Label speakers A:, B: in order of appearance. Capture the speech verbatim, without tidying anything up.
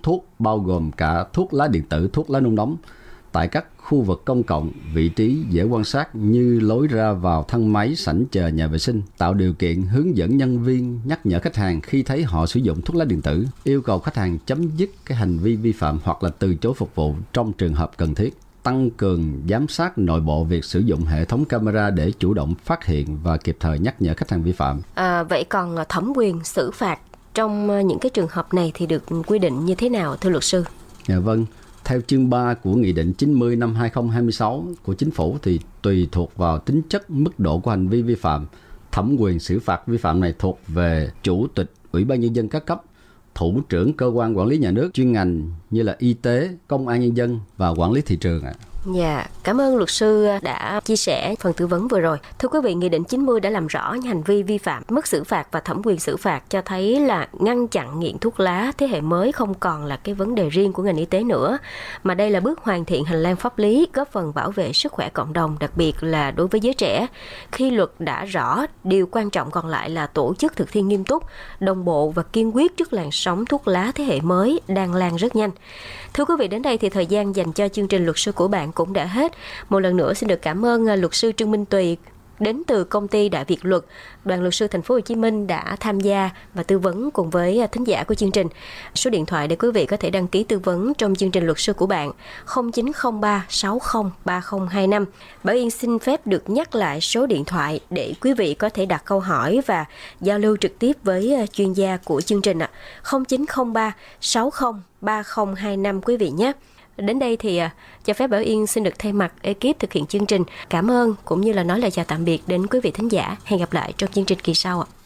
A: thuốc bao gồm cả thuốc lá điện tử, thuốc lá nung nóng tại các khu vực công cộng, vị trí dễ quan sát như lối ra vào thang máy, sảnh chờ, nhà vệ sinh, tạo điều kiện hướng dẫn nhân viên nhắc nhở khách hàng khi thấy họ sử dụng thuốc lá điện tử, yêu cầu khách hàng chấm dứt cái hành vi vi phạm hoặc là từ chối phục vụ trong trường hợp cần thiết, tăng cường giám sát nội bộ việc sử dụng hệ thống camera để chủ động phát hiện và kịp thời nhắc nhở khách hàng vi phạm.
B: À, vậy còn thẩm quyền xử phạt trong những cái trường hợp này thì được quy định như thế nào thưa luật sư?
A: Dạ vâng. Theo chương ba của Nghị định chín mươi năm hai không hai sáu của Chính phủ thì tùy thuộc vào tính chất, mức độ của hành vi vi phạm, thẩm quyền xử phạt vi phạm này thuộc về Chủ tịch Ủy ban Nhân dân các cấp, thủ trưởng cơ quan quản lý nhà nước chuyên ngành như là y tế, công an nhân dân và quản lý thị trường ạ.
B: Dạ, cảm ơn luật sư đã chia sẻ phần tư vấn vừa rồi. Thưa quý vị, Nghị định chín mươi đã làm rõ những hành vi vi phạm, mức xử phạt và thẩm quyền xử phạt cho thấy là ngăn chặn nghiện thuốc lá thế hệ mới không còn là cái vấn đề riêng của ngành y tế nữa, mà đây là bước hoàn thiện hành lang pháp lý góp phần bảo vệ sức khỏe cộng đồng, đặc biệt là đối với giới trẻ. Khi luật đã rõ, điều quan trọng còn lại là tổ chức thực thi nghiêm túc, đồng bộ và kiên quyết trước làn sóng thuốc lá thế hệ mới đang lan rất nhanh. Thưa quý vị, đến đây thì thời gian dành cho chương trình luật sư của bạn cũng đã hết. Một lần nữa xin được cảm ơn luật sư Trương Minh Tùy đến từ công ty Đại Việt Luật, đoàn luật sư Thành phố Hồ Chí Minh đã tham gia và tư vấn cùng với thính giả của chương trình. Số điện thoại để quý vị có thể đăng ký tư vấn trong chương trình luật sư của bạn không chín không ba sáu không ba không hai năm. Bảo Yên xin phép được nhắc lại số điện thoại để quý vị có thể đặt câu hỏi và giao lưu trực tiếp với chuyên gia của chương trình ạ. không chín không ba sáu không ba không hai năm quý vị nhé. Đến đây thì à, cho phép Bảo Yên xin được thay mặt ekip thực hiện chương trình cảm ơn cũng như là nói lời chào tạm biệt đến quý vị thính giả. Hẹn gặp lại trong chương trình kỳ sau ạ.